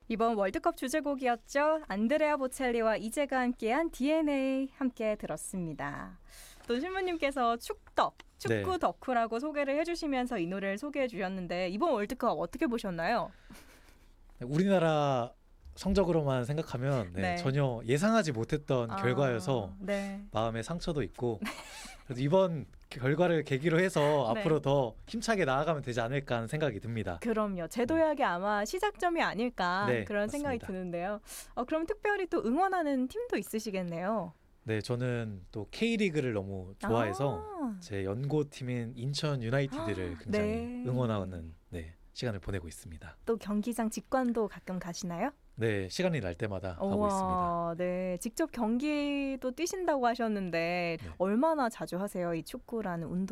이번 월드컵 주제곡이었죠. 안드레아 보첼리와 이재가 함께한 DNA 함께 들었습니다. 또 신부님께서 축덕, 축구 네. 덕후라고 소개를 해주시면서 이 노래를 소개해 주셨는데 이번 월드컵 어떻게 보셨나요? 우리나라 성적으로만 생각하면 네. 전혀 예상하지 못했던 결과여서 네. 마음의 상처도 있고 그래도 이번 결과를 계기로 해서 네. 앞으로 더 힘차게 나아가면 되지 않을까 하는 생각이 듭니다. 그럼요. 재도약이 아마 시작점이 아닐까 네, 그런 생각이 맞습니다. 드는데요. 그럼 특별히 또 응원하는 팀도 있으시겠네요. 네, 저는 또 K리그를 너무 좋아해서 아. 제 연고팀인 인천 유나이티드를 굉장히 네. 응원하는 시간을 보내고 있습니다. 또 경기장 직관도 가끔 가시나요? 네, 시간이 날 때마다 하고 우와, 있습니다. 네, 직접 경기도 뛰신다고 하셨는데 네. 얼마나 자주 하세요? 이 축구라는 운동.